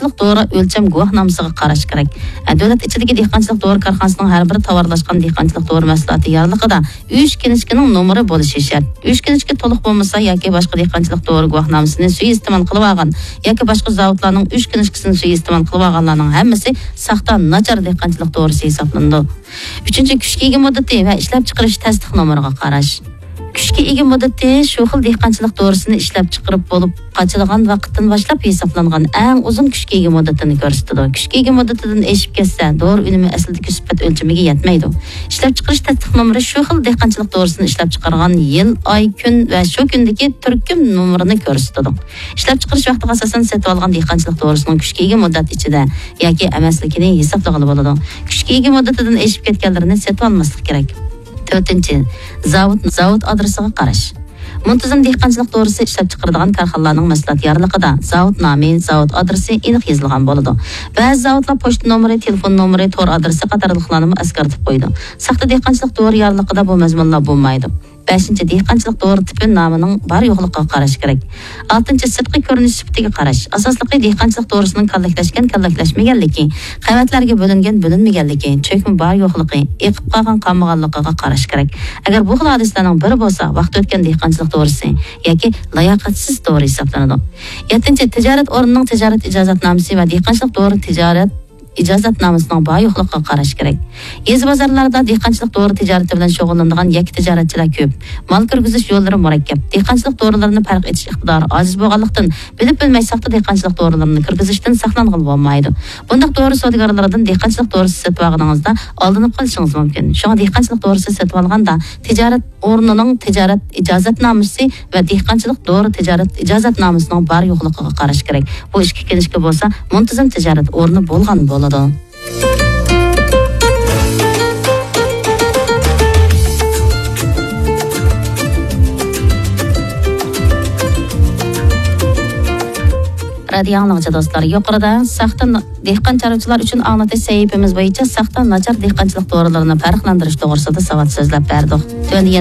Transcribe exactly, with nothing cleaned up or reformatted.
dehqonchilik to'g'ri o'lcham guvohnomasiga qarash kerak. Davlat ichidagi dehqonchilik to'g'ri korxonasining har bir tovarlashgan dehqonchilik to'g'ri mahsuloti yorliqida uch kinishkining nomeri bo'lishi shart. uch kinishki to'liq bo'lmasa yoki boshqa dehqonchilik to'g'ri guvohnomasini suiiste'mol qilib olgan yoki boshqa zavodlarning uch kinishkisini suiiste'mol qilib olganlarning hammasi saxta nachar dehqonchilik to'g'risi hisoblanadi. uchinchi kuchga ega muddati va ishlab chiqarish tasdiq nomeriga qarash. Kuchga ega muddati shu xil dehqonchilik to'g'risini ishlab chiqarib bo'lib qachilgan vaqtdan boshlab hisoblangan eng uzun kuchga ega muddatini ko'rsatadi. Kuchga ega muddatidan eshib ketsa, to'g'ri unumi aslidagi sifat o'lchamiga yetmaydi. Ishlab chiqarish tasdiq nomeri shu xil dehqonchilik to'g'risini ishlab chiqargan yil, oy, kun va shu kundagi turkum nomerini ko'rsatadi. Ishlab chiqarish vaqtiga asosan sotib olgan dehqonchilik to'g'risining kuchga ega muddat ichida yoki emasligini hisoblag'ili bo'ladi. Kuchga ega muddatidan eshib ketganlarini sotib olmaslik kerak. to'rtinchi zavod zavod adresiga qarash. Muntazam dehqonchilik to'g'risi ishlab chiqaradigan korxonalarning mahsulot yorliqida zavod nomi, zavod adresi aniq yozilgan bo'ladi. Ba'zi zavodlar pochta nomeri, telefon nomeri, tor adresi qatorliqlarni eskartib qo'ydi. Saxta dehqonchilik to'g'ri yorliqida bu mazmunlar bo'lmaydi. beshinchi dehqonchilik to'g'ri tipi nomining bor yo'qligiga qarash kerak. oltinchi sirtqi ko'rinish sifatiga qarash. Asosliqi dehqonchilik to'g'risining kallaklashgan, kallaklashmaganligi, qavatlarga bo'lingan, bo'linmaganligi, cho'kma bor yo'qligi, eqib qolgan, qolmaganligiga qarash kerak. Agar bu xil hodislarning biri bo'lsa, vaqt o'tgan dehqonchilik to'g'risi yoki layoqatsiz to'g'ri hisoblanadi. yettinchi tijorat o'rnining tijorat ijozatnomasi va dehqonchilik to'g'ri tijorat ijozatnomasining bor yo'qligiga qarash kerak. Yez bozorlarda dehqonchilik to'g'ri tijorati bilan shug'ullanadigan yakka tijoratchilar ko'p. Mal kirgizish yo'llari murakkab. Dehqonchilik to'g'rilarini farq etish iqtidori ojiz bo'lganlikdan bilib bilmay saxta dehqonchilik to'g'rilarini kirgizishdan saqlangan bo'lmaydi. Bunday to'g'ri savdogarlardan dehqonchilik to'g'risi sotib olganingizda oldinib qolishingiz mumkin. Shunga dehqonchilik to'g'risi sotib olganda tijorat o'rnining tijorat ijozatnomasi va dehqonchilik to'g'ri tijorat ijozatnomasining bor yo'qligiga qarash kerak. Bu ishga kelishga bo'lsa, muntazam tijorat o'rni bo'lgan bo'ladi. Radio anlıqçı dostlar, yuqorida saxta dehqon chorvachilar uchun anglatish sahifamiz bo'yicha saxta nachar dehqonchilik to'g'rilarini farqlantirish to'g'risida savol so'zlab berdik.